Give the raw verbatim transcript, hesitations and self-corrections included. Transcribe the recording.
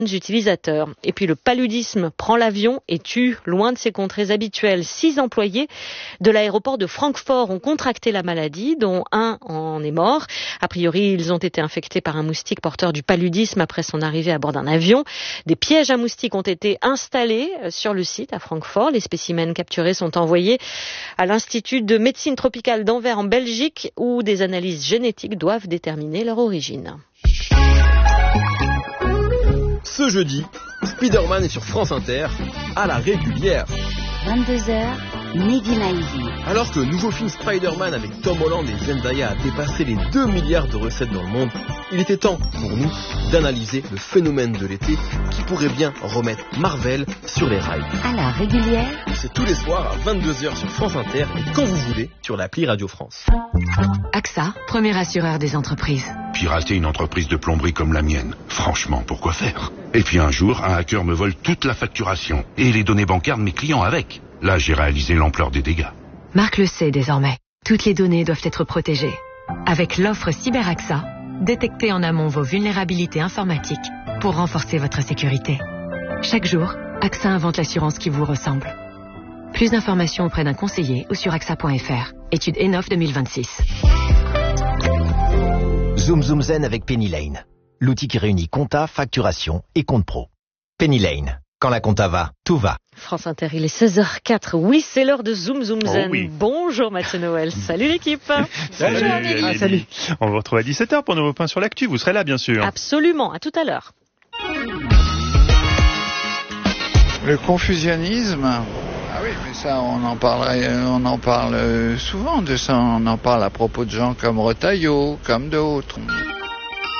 utilisateurs. Et puis le paludisme prend l'avion et tue loin de ses contrées habituelles. Six employés de l'aéroport de Francfort ont contracté la maladie, dont un en est mort. A priori, ils ont été infectés par un moustique porteur du paludisme après son arrivée à bord d'un avion. Des pièges à moustiques ont été installés sur le site à Francfort. Les spécimens capturés sont envoyés à l'Institut de médecine tropicale d'Anvers en Belgique, où des analyses génétiques doivent déterminer leur origine. Ce jeudi, Spider-Man est sur France Inter, à la régulière. vingt-deux heures, Mehdi Maizi. Alors que le nouveau film Spider-Man avec Tom Holland et Zendaya a dépassé les deux milliards de recettes dans le monde, il était temps pour nous d'analyser le phénomène de l'été qui pourrait bien remettre Marvel sur les rails. À la régulière. C'est tous les soirs à vingt-deux heures sur France Inter et quand vous voulez sur l'appli Radio France. A X A, premier assureur des entreprises. Pirater une entreprise de plomberie comme la mienne, franchement, pourquoi faire? Et puis un jour, un hacker me vole toute la facturation et les données bancaires de mes clients avec. Là, j'ai réalisé l'ampleur des dégâts. Marc le sait désormais. Toutes les données doivent être protégées. Avec l'offre CyberAXA, détectez en amont vos vulnérabilités informatiques pour renforcer votre sécurité. Chaque jour, A X A invente l'assurance qui vous ressemble. Plus d'informations auprès d'un conseiller ou sur A X A point F R. Étude E N O F deux mille vingt-six. Zoom Zoom Zen avec Penny Lane. L'outil qui réunit compta, facturation et compte pro. Penny Lane. Quand la compta va, tout va. France Inter, il est seize heures quatre. Oui, c'est l'heure de Zoom Zoom Zen. Oh oui. Bonjour Mathieu Noël. Salut l'équipe. Salut, Bonjour, Lily. ah, salut. On vous retrouve à dix-sept heures pour nos points sur l'actu. Vous serez là, bien sûr. Absolument. À tout à l'heure. Le confusionnisme. Ah oui, mais ça, on en parlerait, on en parle souvent de ça. On en parle à propos de gens comme Retailleau, comme d'autres.